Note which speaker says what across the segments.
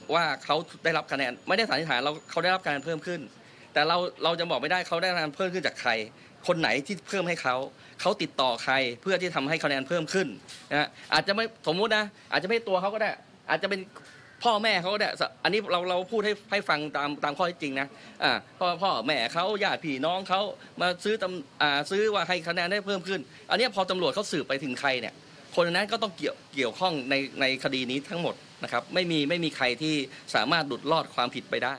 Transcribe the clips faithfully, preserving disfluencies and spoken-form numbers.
Speaker 1: ว่าเขาได้รับคะแนนไม่ได้สันนิษฐานเราเขาได้รับคะแนนเพิ่มขึ้นแต่เราเราจะบอกไม่ได้เขาได้คะแนนเพิ่มขึ้นจากใครคนไหนที่เพิ่มให้เขาเขาติดต่อใครเพื่อที่ทำให้คะแนนเพิ่มขึ้นนะอาจจะไม่สมมุตินะอาจจะไม่ตัวเขาก็ได้อาจจะเป็นพ่อแม่เขาก็ได้อันนี้เราเราพูดให้ให้ฟังตามตามข้อเท็จจริงนะอ่าพ่อพ่อแม่เขาญาติพี่น้องเขามาซื้อตำอ่าซื้อว่าให้คะแนนได้เพิ่มขึ้นอันนี้พอตำรวจเขาสืบไปถึงใครเนี่ยคนนั้นก็ต้องเกี่ยวเกี่ยวข้องในในคดีนี้ทั้งหมดนะครับไม่มีไม่มีใครที่สามารถหลุดรอดความผิดไปได้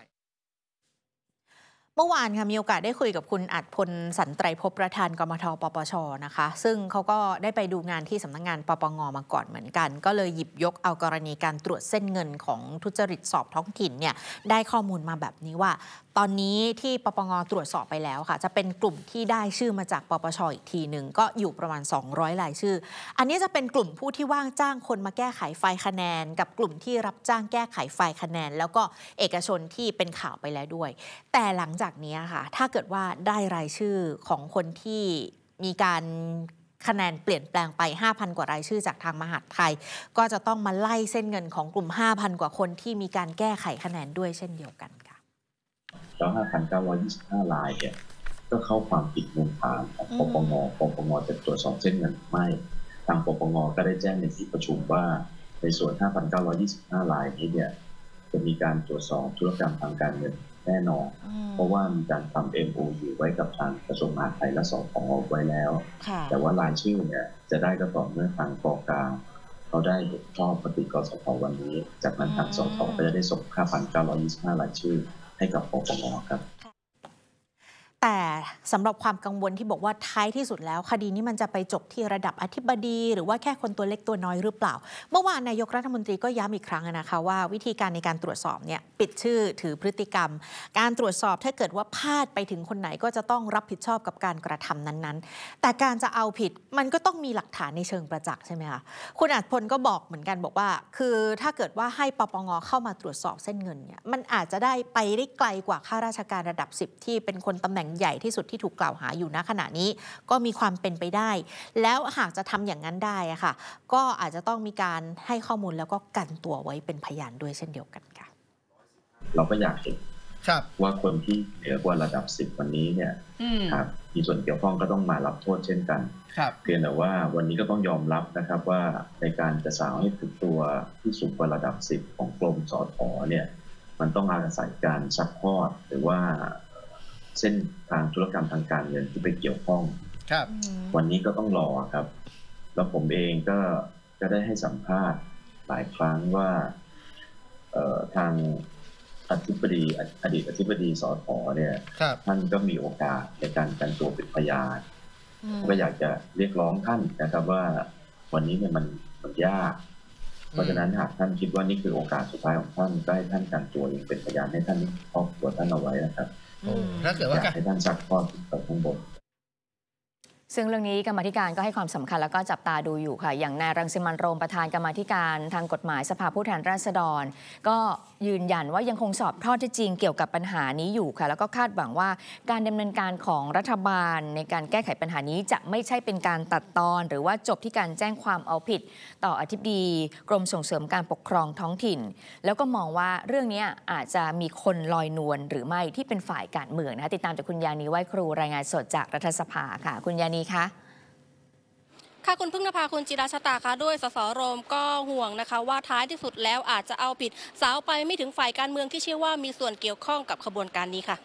Speaker 2: เมื่อวานค่ะมีโอกาสได้คุยกับคุณอัฏพลสันไตรภพประธานกมทปปชนะคะซึ่งเขาก็ได้ไปดูงานที่สำนักงานปปงมาก่อนเหมือนกันก็เลยหยิบยกเอากรณีการตรวจเส้นเงินของทุจริตสอบท้องถิ่นเนี่ยได้ข้อมูลมาแบบนี้ว่าตอนนี้ที่ปปงตรวจสอบไปแล้วค่ะจะเป็นกลุ่มที่ได้ชื่อมาจากปปชอีกทีหนึ่งก็อยู่ประมาณสองร้อยรายชื่ออันนี้จะเป็นกลุ่มผู้ที่ว่างจ้างคนมาแก้ไขไฟล์คะแนนกับกลุ่มที่รับจ้างแก้ไขไฟล์คะแนนแล้วก็เอกชนที่เป็นข่าวไปแล้วด้วยแต่หลังจากนี้ค่ะถ้าเกิดว่าได้รายชื่อของคนที่มีการคะแนนเปลี่ยนแปลงไป ห้าพัน กว่ารายชื่อจากทางมหาดไทยก็จะต้องมาไล่เส้นเงินของกลุ่ม ห้าพัน กว่าคนที่มีการแก้ไขคะแนนด้วยเช่นเดียวกันค่ะ
Speaker 3: แล้ว ห้าพันเก้าร้อยยี่สิบห้า รายเนี่ยก็เข้าความผิดมูลฐานของปปงปปงจะตรวจสอบเส้นเงินไม่ทางปปงก็ได้แจ้งในที่ประชุมว่าในส่วน ห้าพันเก้าร้อยยี่สิบห้า รายนี้เนี่ยจะมีการตรวจสอบธุรกรรมทางการเงินแน่นอนเพราะว่ามีการทำ เอ็ม โอ ยู ไว้กับทางกระทรวงมหาดไทยและสปงไว้แล้วแต่ว่ารายชื่อเนี่ยจะได้ก็ต่อเมื่อทางกกลางเขาได้เห็นชอบปฏิกสภวันนี้จากนั้นทางสปก็จะได้ส่ง ห้าพันเก้าร้อยยี่สิบห้า รายชื่อให้กับปปงครับ
Speaker 2: แต่สำหรับความกังวลที่บอกว่าท้ายที่สุดแล้วคดีนี้มันจะไปจบที่ระดับอธิบดีหรือว่าแค่คนตัวเล็กตัวน้อยหรือเปล่าเมื่อวานนายกรัฐมนตรีก็ย้ำอีกครั้งนะคะว่าวิธีการในการตรวจสอบเนี่ยปิดชื่อถือพฤติกรรมการตรวจสอบถ้าเกิดว่าพลาดไปถึงคนไหนก็จะต้องรับผิดชอบกับการกระทำนั้นๆแต่การจะเอาผิดมันก็ต้องมีหลักฐานในเชิงประจักษ์ใช่ไหมคะคุณอัฏพลก็บอกเหมือนกันบอกว่าคือถ้าเกิดว่าให้ปปงเข้ามาตรวจสอบเส้นเงินเนี่ยมันอาจจะได้ไปได้ไกลกว่าข้าราชการระดับสิบที่เป็นคนตำแหน่งใหญ่ที่สุดที่ถูกกล่าวหาอยู่ณขณะนี้ก็มีความเป็นไปได้แล้วหากจะทำอย่างนั้นได้อะค่ะก็อาจจะต้องมีการให้ข้อมูลแล้วก็กันตัวไว้เป็นพยานด้วยเช่นเดียวกันค่ะ
Speaker 3: เราก็อยากเห็นว่าคนที่เหนือกว่าระดับสิบวันนี้เนี่ยครับมีส่วนเกี่ยวข้องก็ต้องมารับโทษเช่นกันเพียงแต่ว่าวันนี้ก็ต้องยอมรับนะครับว่าในการจะสาวให้ถึงตัวที่สูงกว่าระดับสิบของกรมสผเนี่ยมันต้องอาศัยการซัพพอร์ตหรือว่าเส้นทางธุรกรรมทางการเงินที่ไปเกี่ยวข้อง
Speaker 4: ครับ
Speaker 3: วันนี้ก็ต้องรอครับแล้วผมเองก็ก็ได้ให้สัมภาษณ์หลายครั้งว่าทางอธิบดีอดีตอธิบดีสผเนี่ยท่านก็มีโอกาสในการกันตัวเป็นพยานก็อยากจะเรียกร้องท่านนะครับว่าวันนี้เนี่ยมันมันยากเพราะฉะนั้นหากท่านคิดว่านี่คือโอกาสสุดท้ายของท่านก็ให้ท่านกันตัวยังเป็นพยานให้ท่านครอบครัวท่านเอาไว้นะครับ
Speaker 4: ถ้าเกิดว่า
Speaker 3: ให้ท่านซักข้อต่อข้างบน
Speaker 5: ซึ่งเรื่องนี้กรรมาธิการก็ให้ความสำคัญแล้วก็จับตาดูอยู่ค่ะอย่างนายรังสิมันต์โรมประธานกรรมาธิการทางกฎหมายสภาผู้แทนราษฎรก็ยืนยันว่ายังคงสอบข้อเท็จจริงเกี่ยวกับปัญหานี้อยู่ค่ะแล้วก็คาดหวังว่าการดำเนินการของรัฐบาลในการแก้ไขปัญหานี้จะไม่ใช่เป็นการตัดตอนหรือว่าจบที่การแจ้งความเอาผิดต่ออธิบดีกรมส่งเสริมการปกครองท้องถิ่นแล้วก็มองว่าเรื่องนี้อาจจะมีคนลอยนวลหรือไม่ที่เป็นฝ่ายการเมืองนะคะติดตามจากคุณยานีไหว้ครูรายงานสดจากรัฐสภาค่ะคุณยานีคะ
Speaker 6: ค่ะคุณพึ่งนภาคุณจิราชตาค่ะด้วยสสโรมก็ห่วงนะคะว่าท้ายที่สุดแล้วอาจจะเอาผิดสาวไปไม่ถึงฝ่ายการเมืองที่เชื่อว่ามีส่วนเกี่ยวข้องกับขบวนการนี้ค่ะ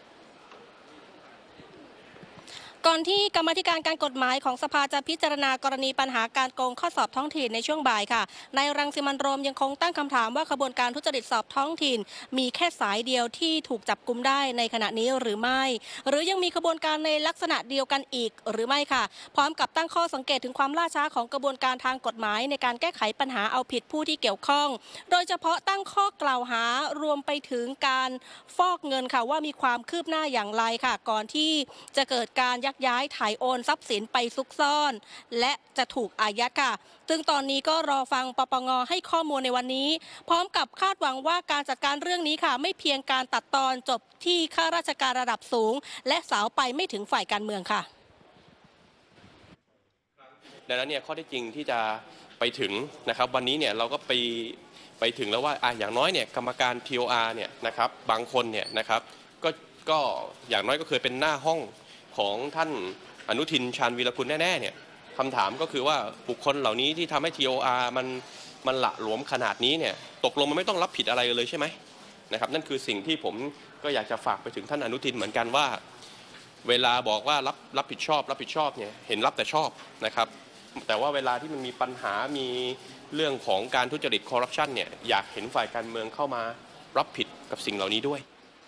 Speaker 6: ก่อนที่กรรมาธิการการกฎหมายของสภาจะพิจารณากรณีปัญหาการโกงข้อสอบท้องถิ่นในช่วงบ่ายค่ะนายรังสิมันต์โรมยังคงตั้งคำถามว่าขบวนการทุจริตสอบท้องถิ่นมีแค่สายเดียวที่ถูกจับกุมได้ในขณะนี้หรือไม่หรือยังมีขบวนการในลักษณะเดียวกันอีกหรือไม่ค่ะพร้อมกับตั้งข้อสังเกตถึงความล่าช้าของกระบวนการทางกฎหมายในการแก้ไขปัญหาเอาผิดผู้ที่เกี่ยวข้องโดยเฉพาะตั้งข้อกล่าวหารวมไปถึงการฟอกเงินค่ะว่ามีความคืบหน้าอย่างไรค่ะก่อนที่จะเกิดการยักย้ายถ่ายโอนทรัพย์สินไปซุกซ่อนและจะถูกอายัดค่ะซึ่งตอนนี้ก็รอฟังปปงให้ข้อมูลในวันนี้พร้อมกับคาดหวังว่าการจัดการเรื่องนี้ค่ะไม่เพียงการตัดตอนจบที่ข้าราชการระดับสูงและสาวไปไม่ถึงฝ่ายการเมืองค่ะ
Speaker 7: ดังนั้นเนี่ยข้อเท็จจริงที่จะไปถึงนะครับวันนี้เนี่ยเราก็ไป
Speaker 4: ไปถึงแล้วว่าอ่ะอย่างน้อยเนี่ยกรรมการ ที โอ อาร์ เนี่ยนะครับบางคนเนี่ยนะครับก็ก็อย่างน้อยก็เคยเป็นหน้าห้องของท่านอนุทินชาญวีรกุลแน่ๆเนี่ยคำถามก็คือว่าบุคคลเหล่านี้ที่ทำให้ ที โอ อาร์ มันมันหละหลวมขนาดนี้เนี่ยตกลงมันไม่ต้องรับผิดอะไรเลยใช่ไหมนะครับนั่นคือสิ่งที่ผมก็อยากจะฝากไปถึงท่านอนุทินเหมือนกันว่าเวลาบอกว่ารับรับผิดชอบรับผิดชอบเนี่ยเห็นรับแต่ชอบนะครับแต่ว่าเวลาที่มันมีปัญหามีเรื่องของการทุจริตคอร์รัปชันเนี่ยอยากเห็นฝ่ายการเมืองเข้ามารับผิดกับสิ่งเหล่านี้ด้วย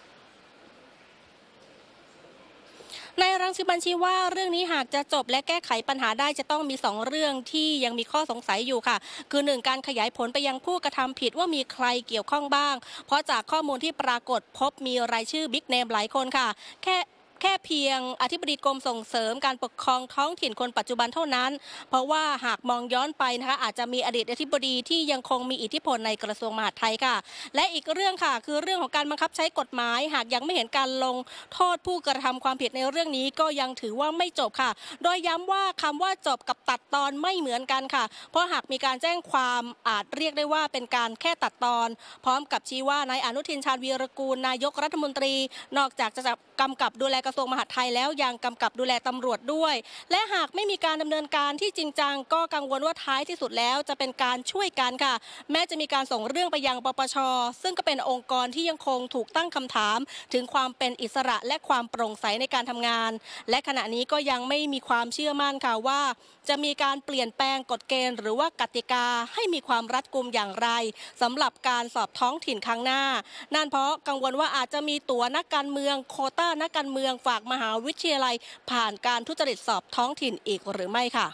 Speaker 6: นายรังสิมันชี้ว่าเรื่องนี้หากจะจบและแก้ไขปัญหาได้จะต้องมีสองเรื่องที่ยังมีข้อสงสัยอยู่ค่ะคือหนึ่งการขยายผลไปยังผู้กระทำผิดว่ามีใครเกี่ยวข้องบ้างเพราะจากข้อมูลที่ปรากฏพบมีรายชื่อบิ๊กเนมหลายคนค่ะแค่แค่เพียงอธิบดีกรมส่งเสริมการปกครองท้องถิ่นคนปัจจุบันเท่านั้นเพราะว่าหากมองย้อนไปนะคะอาจจะมีอดีตอธิบดีที่ยังคงมีอิทธิพลในกระทรวงมหาดไทยค่ะและอีกเรื่องค่ะคือเรื่องของการบังคับใช้กฎหมายหากยังไม่เห็นการลงโทษผู้กระทำความผิดในเรื่องนี้ก็ยังถือว่าไม่จบค่ะโดยย้ำว่าคำว่าจบกับตัดตอนไม่เหมือนกันค่ะเพราะหากมีการแจ้งความอาจเรียกได้ว่าเป็นการแค่ตัดตอนพร้อมกับชี้ว่านายอนุทินชาญวีรกูลนายกรัฐมนตรีนอกจากจะกำกับดูแลกระทรวงมหาดไทยแล้วยังกำกับดูแลตำรวจด้วยและหากไม่มีการดำเนินการที่จริงจังก็กังวลว่าท้ายที่สุดแล้วจะเป็นการช่วยกันค่ะแม้จะมีการส่งเรื่องไปยังปปช.ซึ่งก็เป็นองค์กรที่ยังคงถูกตั้งคำถามถึงความเป็นอิสระและความโปร่งใสในการทำงานและขณะนี้ก็ยังไม่มีความเชื่อมั่นค่ะว่าจะมีการเปลี่ยนแปลงกฎเกณฑ์หรือว่ากติกาให้มีความรัดกุมอย่างไรสำหรับการสอบท้องถิ่นครั้งหน้านั่นเพราะกังวลว่าอาจจะมีตั๋วนักการเมืองโควต้านักการเมืองฝากมหาวิทยาลัยผ่านการทุจริตสอบท้องถิ่นอีกหรือไม่ค่ะ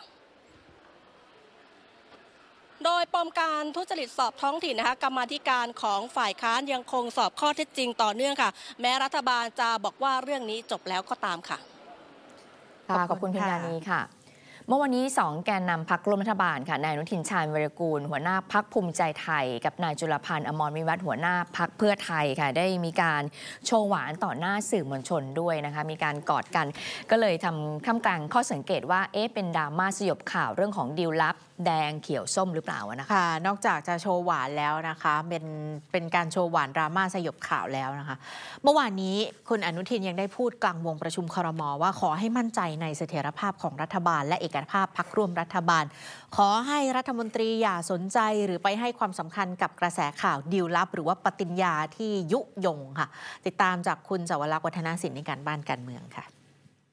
Speaker 6: โดยปมการทุจริตสอบท้องถิ่นนะคะกรรมาธิการของฝ่ายค้านยังคงสอบข้อเท็จจริงต่อเนื่องค่ะแม้รัฐบาลจะบอกว่าเรื่องนี้จบแล้วก็ตามค่ะ
Speaker 5: ค่ะขอบคุณคุณยานีค่ะเมื่อวันนี้สองแกนนำพรรคร่วมรัฐบาลค่ะนายอนุทินชาญวีรกูลหัวหน้าพรรคภูมิใจไทยกับนายจุลพันธ์อมรวิวัฒน์หัวหน้าพรรคเพื่อไทยค่ะได้มีการโชว์หวานต่อหน้าสื่อมวลชนด้วยนะคะมีการกอดกันก็เลยทำท่ามกลางข้อสังเกตว่าเอ๊ะเป็นดราม่าสยบข่าวเรื่องของดีลลับแดงเขียวส้มหรือเปล่านะคะ
Speaker 2: ค่ะนอกจากจะโชว์หวานแล้วนะคะเป็นเป็นการโชว์หวานดราม่าสยบข่าวแล้วนะคะเมื่อวานนี้คุณอนุทินยังได้พูดกลางวงประชุมครม.ว่าขอให้มั่นใจในเสถียรภาพของรัฐบาลและเอกภาพพรรคร่วมรัฐบาลขอให้รัฐมนตรีอย่าสนใจหรือไปให้ความสำคัญกับกระแสข่าวดีลลับหรือว่าปฏิญญาที่ยุยงค่ะติดตามจากคุณสวรักษ์วัฒนศิลป์ในการบ้านการเมืองค่ะ